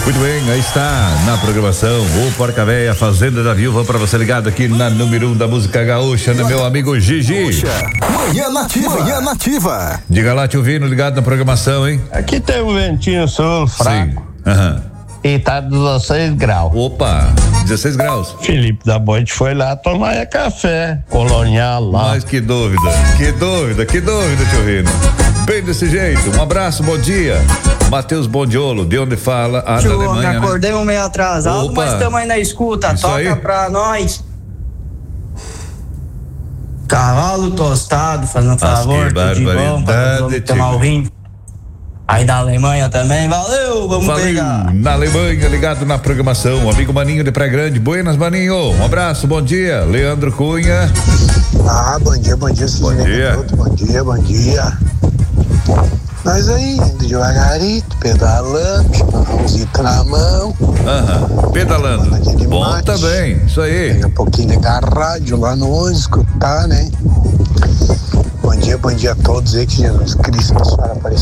Muito bem, aí está na programação o Porca Véia, Fazenda da Viúva, para você ligado aqui na número 1 da música gaúcha, né, meu amigo Gigi? Manhã Nativa. Manhã Nativa. Diga lá, te ouvindo, ligado na programação, hein? Aqui tem um ventinho sul fraco. Sim. Aham. E tá 16 graus. Opa, 16 graus. Felipe da Boite foi lá tomar café colonial lá. Mas que dúvida, te ouvindo. Bem desse jeito, um abraço, bom dia. Matheus Bondiolo, de onde fala? Da Alemanha, me acordei meio atrasado, Opa. mas estamos aí na escuta. Isso Toca aí. pra nós. Cavalo tostado, fazendo favor, que tudo de bom, pra barbaridade, todo mundo que tá ouvindo. Aí da Alemanha também, valeu, vamos Valeu, pegar. na Alemanha, ligado na programação, amigo Maninho de Praia Grande, buenas Maninho, um abraço, bom dia, Leandro Cunha. Bom dia. Bom dia. Bom dia. Nós aí, indo devagarito, pedalando, chimarrãozinho na mão. Pedalando, bom mate. também, isso aí. Daqui a pouquinho ligar a rádio lá no 11, escutar, né? Bom dia a todos aí, que Jesus Cristo, a senhora apareceu.